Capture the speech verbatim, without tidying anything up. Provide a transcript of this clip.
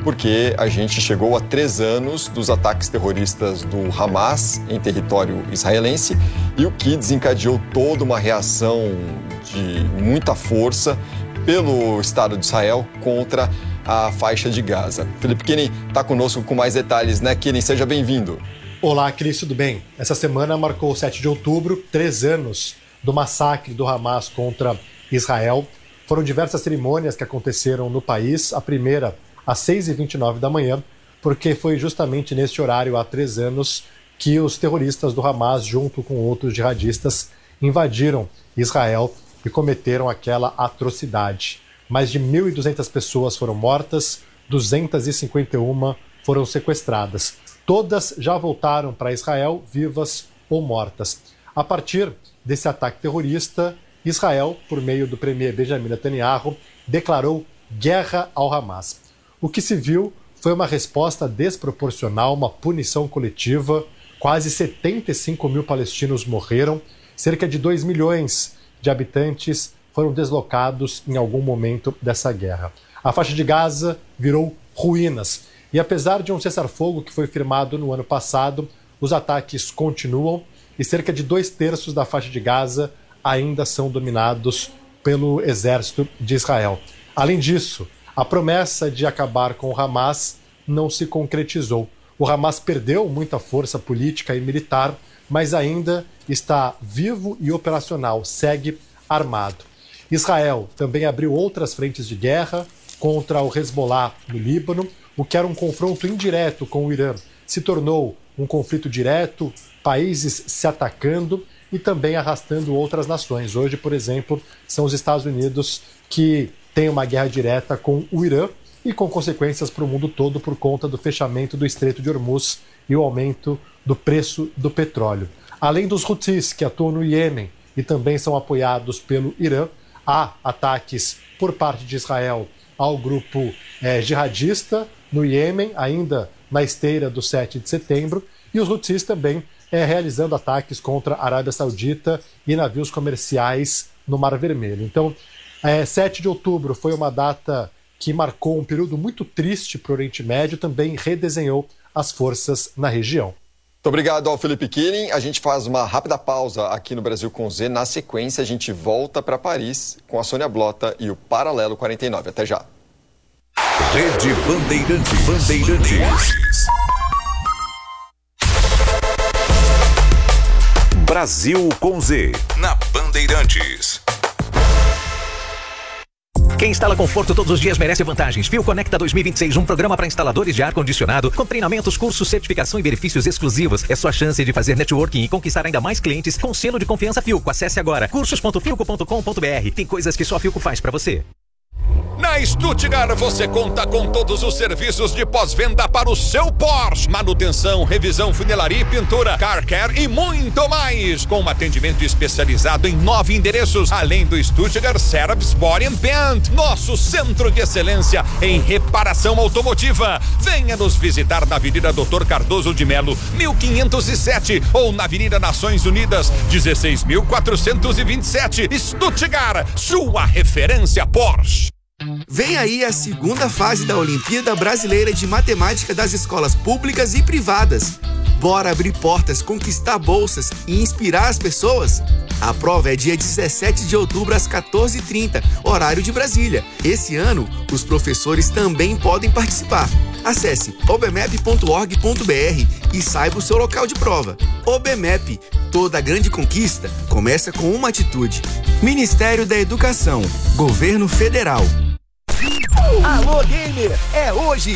porque a gente chegou a três anos dos ataques terroristas do Hamas em território israelense e o que desencadeou toda uma reação de muita força pelo Estado de Israel contra a faixa de Gaza. Felipe Kenny está conosco com mais detalhes, né, Kenny? Seja bem-vindo. Olá, Cris, tudo bem? Essa semana marcou o sete de outubro, três anos do massacre do Hamas contra Israel. Foram diversas cerimônias que aconteceram no país. A primeira às seis e vinte e nove da manhã, porque foi justamente neste horário, há três anos, que os terroristas do Hamas, junto com outros jihadistas, invadiram Israel e cometeram aquela atrocidade. Mais de mil e duzentas pessoas foram mortas, duzentas e cinquenta e uma foram sequestradas. Todas já voltaram para Israel, vivas ou mortas. A partir desse ataque terrorista, Israel, por meio do premier Benjamin Netanyahu, declarou guerra ao Hamas. O que se viu foi uma resposta desproporcional, uma punição coletiva. Quase setenta e cinco mil palestinos morreram, cerca de dois milhões de habitantes foram deslocados em algum momento dessa guerra. A faixa de Gaza virou ruínas. E apesar de um cessar-fogo que foi firmado no ano passado, os ataques continuam e cerca de dois terços da faixa de Gaza ainda são dominados pelo exército de Israel. Além disso, a promessa de acabar com o Hamas não se concretizou. O Hamas perdeu muita força política e militar, mas ainda está vivo e operacional, segue armado. Israel também abriu outras frentes de guerra contra o Hezbollah no Líbano, o que era um confronto indireto com o Irã se tornou um conflito direto, países se atacando e também arrastando outras nações. Hoje, por exemplo, são os Estados Unidos que têm uma guerra direta com o Irã e com consequências para o mundo todo por conta do fechamento do Estreito de Hormuz e o aumento do preço do petróleo. Além dos Houthis, que atuam no Iêmen e também são apoiados pelo Irã, há ataques por parte de Israel ao grupo é, jihadista no Iêmen, ainda na esteira do sete de setembro, e os Houthis também é, realizando ataques contra a Arábia Saudita e navios comerciais no Mar Vermelho. Então, é, sete de outubro foi uma data que marcou um período muito triste para o Oriente Médio, também redesenhou as forças na região. Muito obrigado ao Felipe Killing. A gente faz uma rápida pausa aqui no Brasil com Z. Na sequência, a gente volta para Paris com a Sônia Blota e o Paralelo quarenta e nove. Até já. Rede Bandeirantes. Bandeirantes. Brasil com Z. Na Bandeirantes. Quem instala conforto todos os dias merece vantagens. Fio Conecta dois mil e vinte e seis, um programa para instaladores de ar-condicionado, com treinamentos, cursos, certificação e benefícios exclusivos. É sua chance de fazer networking e conquistar ainda mais clientes com selo de confiança Filco. Acesse agora cursos ponto filco ponto com ponto br. Tem coisas que só a Filco faz para você. Na Stuttgart você conta com todos os serviços de pós-venda para o seu Porsche. Manutenção, revisão, funilaria e pintura, car care e muito mais. Com um atendimento especializado em nove endereços, além do Stuttgart Service Body and Paint, nosso centro de excelência em reparação automotiva. Venha nos visitar na Avenida doutor Cardoso de Melo, mil quinhentos e sete, ou na Avenida Nações Unidas, dezesseis mil quatrocentos e vinte e sete. Stuttgart, sua referência Porsche. Vem aí a segunda fase da Olimpíada Brasileira de Matemática das escolas públicas e privadas. Bora abrir portas, conquistar bolsas e inspirar as pessoas? A prova é dia dezessete de outubro às quatorze e trinta, horário de Brasília. Esse ano, os professores também podem participar. Acesse obmep ponto org ponto br e saiba o seu local de prova. OBMEP, toda grande conquista começa com uma atitude. Ministério da Educação, Governo Federal. Alô, gamer! É hoje!